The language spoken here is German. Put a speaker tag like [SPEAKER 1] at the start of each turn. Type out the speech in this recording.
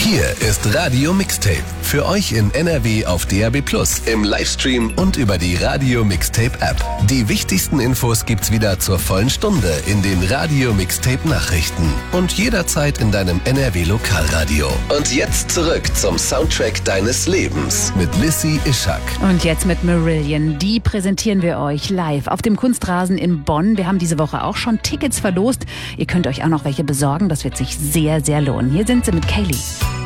[SPEAKER 1] Hier ist Radio Mixtape. Für euch in NRW auf DAB+, im Livestream und über die Radio Mixtape App. Die wichtigsten Infos gibt's wieder zur vollen Stunde in den Radio Mixtape Nachrichten und jederzeit in deinem NRW Lokalradio. Und jetzt zurück zum Soundtrack deines Lebens mit Lissy Ischak.
[SPEAKER 2] Und jetzt mit Marillion. Die präsentieren wir euch live auf dem Kunstrasen in Bonn. Wir haben diese Woche auch schon Tickets verlost. Ihr könnt euch auch noch welche besorgen. Das wird sich sehr, sehr lohnen. Hier sind sie mit Kaylee.